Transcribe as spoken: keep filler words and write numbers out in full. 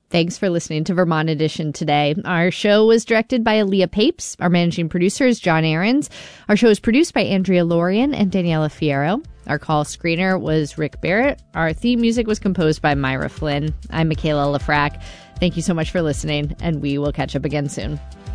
Thanks for listening to Vermont Edition today. Our show was directed by Aaliyah Papes. Our managing producer is John Ahrens. Our show is produced by Andrea Lorian and Daniela Fierro. Our call screener was Rick Barrett. Our theme music was composed by Myra Flynn. I'm Michaela Lafrac. Thank you so much for listening, and we will catch up again soon.